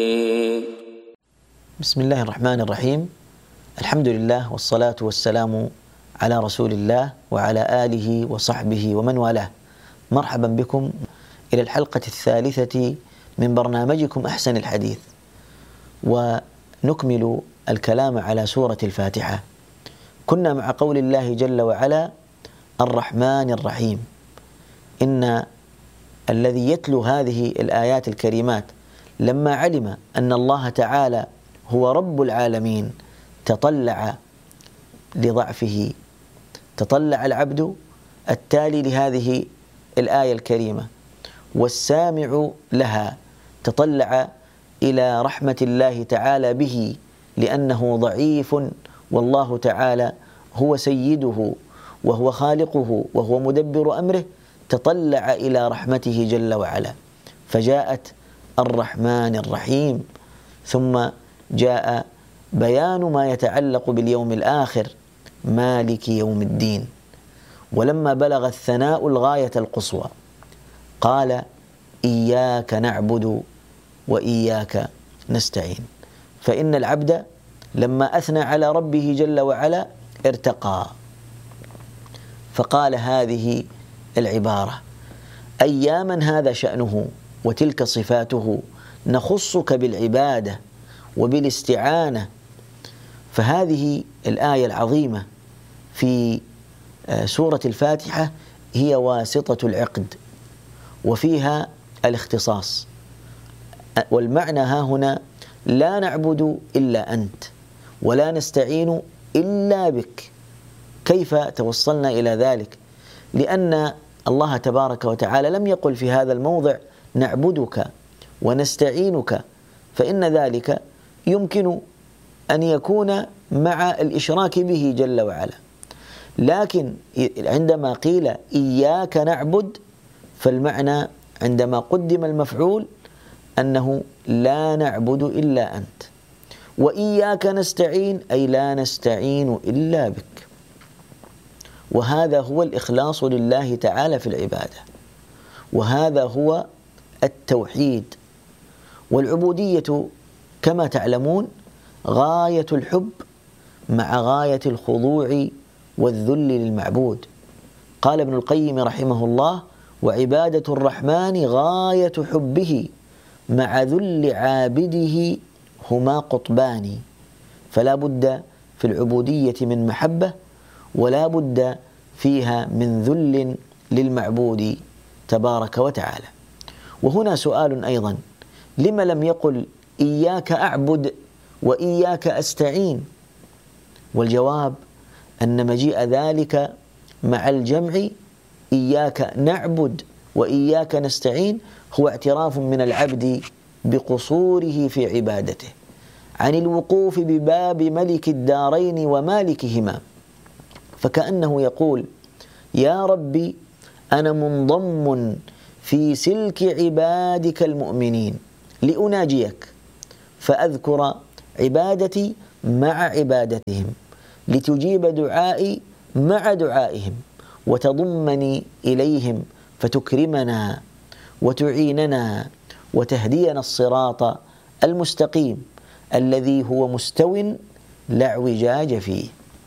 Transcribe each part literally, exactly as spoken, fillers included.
بسم الله الرحمن الرحيم. الحمد لله والصلاة والسلام على رسول الله وعلى آله وصحبه ومن والاه. مرحبا بكم إلى الحلقة الثالثة من برنامجكم أحسن الحديث، ونكمل الكلام على سورة الفاتحة. كنا مع قول الله جل وعلا الرحمن الرحيم. إن الذي يتلو هذه الآيات الكريمات لما علم أن الله تعالى هو رب العالمين تطلع لضعفه، تطلع العبد التالي لهذه الآية الكريمة والسامع لها تطلع إلى رحمة الله تعالى به، لأنه ضعيف والله تعالى هو سيده وهو خالقه وهو مدبر أمره، تطلع إلى رحمته جل وعلا فجاءت الرحمن الرحيم. ثم جاء بيان ما يتعلق باليوم الآخر مالك يوم الدين. ولما بلغ الثناء الغاية القصوى قال إياك نعبد وإياك نستعين. فإن العبد لما أثنى على ربه جل وعلا ارتقى فقال هذه العبارة: أياما هذا شأنه وتلك صفاته، نخصك بالعبادة وبالاستعانة. فهذه الآية العظيمة في سورة الفاتحة هي واسطة العقد وفيها الاختصاص، والمعنى ها هنا لا نعبد إلا أنت ولا نستعين إلا بك. كيف توصلنا إلى ذلك؟ لأن الله تبارك وتعالى لم يقل في هذا الموضع نعبدك ونستعينك، فإن ذلك يمكن أن يكون مع الإشراك به جل وعلا. لكن عندما قيل إياك نعبد فالمعنى عندما قدم المفعول أنه لا نعبد إلا أنت، وإياك نستعين أي لا نستعين إلا بك. وهذا هو الإخلاص لله تعالى في العبادة، وهذا هو التوحيد. والعبودية كما تعلمون غاية الحب مع غاية الخضوع والذل للمعبود. قال ابن القيم رحمه الله: وعبادة الرحمن غاية حبه مع ذل عابده هما قطبان. فلا بد في العبودية من محبة، ولا بد فيها من ذل للمعبود تبارك وتعالى. وهنا سؤال أيضا: لما لم يقل إياك أعبد وإياك أستعين؟ والجواب أن مجيء ذلك مع الجمع إياك نعبد وإياك نستعين هو اعتراف من العبد بقصوره في عبادته عن الوقوف بباب ملك الدارين ومالكهما، فكأنه يقول: يا ربي أنا منضم في سلك عبادك المؤمنين لأناجيك، فأذكر عبادتي مع عبادتهم، لتجيب دعائي مع دعائهم، وتضمني إليهم فتكرمنا وتعيننا وتهدينا الصراط المستقيم الذي هو مستو لا اعوجاج فيه.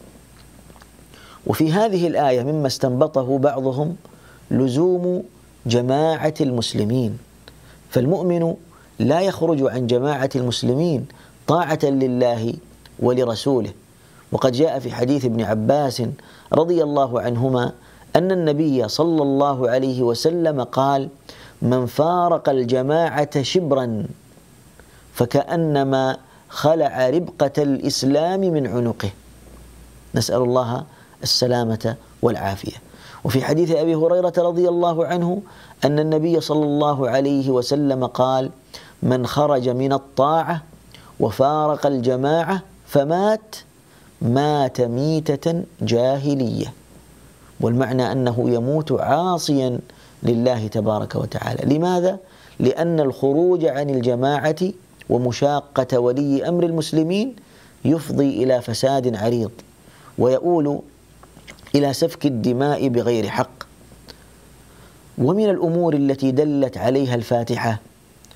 وفي هذه الآية مما استنبطه بعضهم لزوم جماعة المسلمين، فالمؤمن لا يخرج عن جماعة المسلمين طاعة لله ولرسوله. وقد جاء في حديث ابن عباس رضي الله عنهما أن النبي صلى الله عليه وسلم قال: من فارق الجماعة شبرا فكأنما خلع ربقة الإسلام من عنقه. نسأل الله السلامة والعافية. وفي حديث أبي هريرة رضي الله عنه أن النبي صلى الله عليه وسلم قال: من خرج من الطاعة وفارق الجماعة فمات مات ميتة جاهلية. والمعنى أنه يموت عاصيا لله تبارك وتعالى. لماذا؟ لأن الخروج عن الجماعة ومشاقة ولي أمر المسلمين يفضي إلى فساد عريض، ويؤول إلى سفك الدماء بغير حق. ومن الأمور التي دلت عليها الفاتحة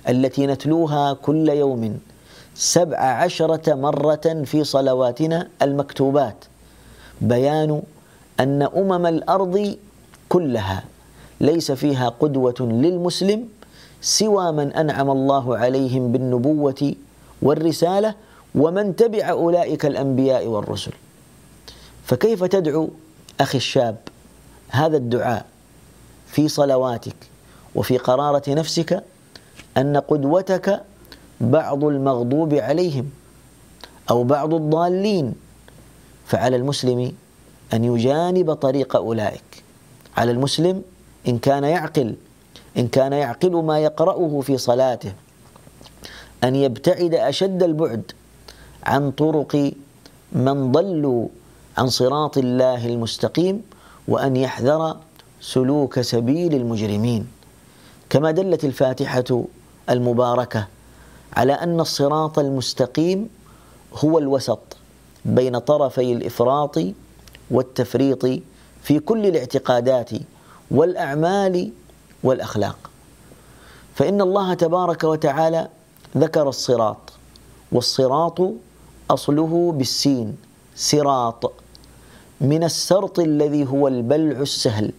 التي نتلوها كل يوم سبع عشرة مرة في صلواتنا المكتوبات بيان أن أمم الأرض كلها ليس فيها قدوة للمسلم سوى من أنعم الله عليهم بالنبوة والرسالة ومن تبع أولئك الأنبياء والرسل. فكيف تدعو أخي الشاب هذا الدعاء في صلواتك وفي قرارة نفسك أن قدوتك بعض المغضوب عليهم أو بعض الضالين؟ فعلى المسلم أن يجانب طريق أولئك. على المسلم إن كان يعقل إن كان يعقل ما يقرأه في صلاته أن يبتعد أشد البعد عن طرق من ضلوا عن صراط الله المستقيم، وأن يحذر سلوك سبيل المجرمين. كما دلت الفاتحة المباركة على أن الصراط المستقيم هو الوسط بين طرفي الإفراط والتفريط في كل الاعتقادات والأعمال والأخلاق. فإن الله تبارك وتعالى ذكر الصراط، والصراط أصله بالسين صراط، من السرط الذي هو البلع السهل،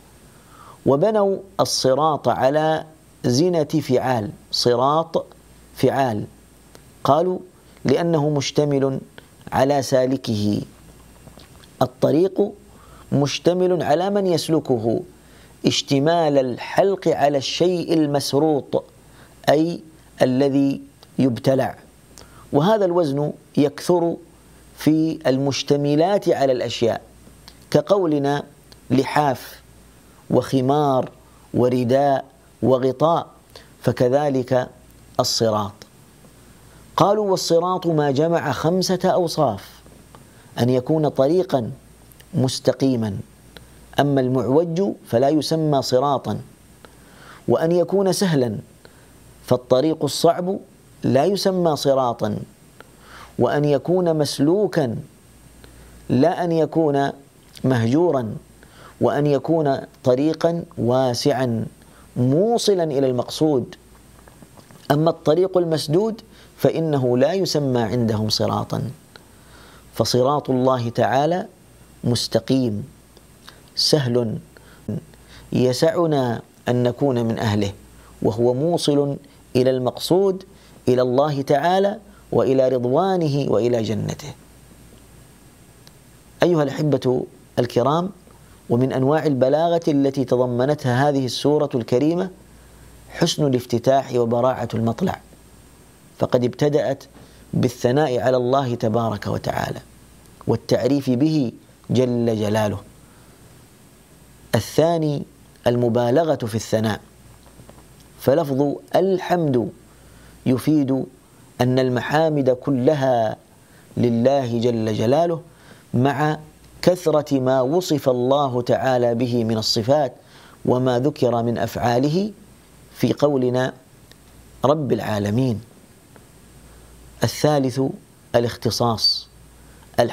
وبنوا الصراط على زنة فعال، صراط فعال، قالوا لأنه مشتمل على سالكه. الطريق مشتمل على من يسلكه، اشتمال الحلق على الشيء المسروط أي الذي يبتلع، وهذا الوزن يكثر في المشتملات على الأشياء كقولنا لحاف وخمار ورداء وغطاء، فكذلك الصراط. قالوا والصراط ما جمع خمسة أوصاف: أن يكون طريقا مستقيما، أما المعوج فلا يسمى صراطا، وأن يكون سهلا، فالطريق الصعب لا يسمى صراطا، وأن يكون مسلوكا لا أن يكون مهجورا، وأن يكون طريقا واسعا موصلا إلى المقصود. أما الطريق المسدود فإنه لا يسمى عندهم صراطا. فصراط الله تعالى مستقيم سهل يسعنا أن نكون من أهله، وهو موصل إلى المقصود، إلى الله تعالى وإلى رضوانه وإلى جنته. أيها الأحبة الكرام، ومن أنواع البلاغة التي تضمنتها هذه السورة الكريمة حسن الافتتاح وبراعة المطلع، فقد ابتدأت بالثناء على الله تبارك وتعالى والتعريف به جل جلاله. الثاني المبالغة في الثناء، فلفظ الحمد يفيد أن المحامد كلها لله جل جلاله، مع كثرة ما وصف الله تعالى به من الصفات وما ذكر من أفعاله في قولنا رب العالمين. الثالث الاختصاص،